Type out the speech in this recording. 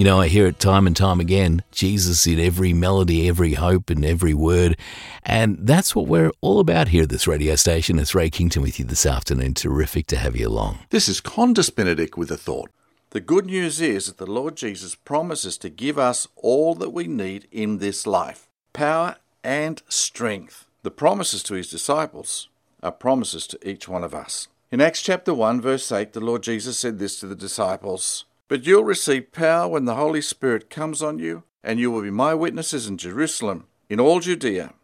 You know, I hear it time and time again, Jesus in every melody, every hope and every word. And that's what we're all about here at this radio station. It's Ray Kington with you this afternoon. Terrific to have you along. This is Condis Benedict with a thought. The good news is that the Lord Jesus promises to give us all that we need in this life, power and strength. The promises to his disciples are promises to each one of us. In Acts chapter 1, verse 8, the Lord Jesus said this to the disciples, "But you'll receive power when the Holy Spirit comes on you, and you will be my witnesses in Jerusalem, in all Judea,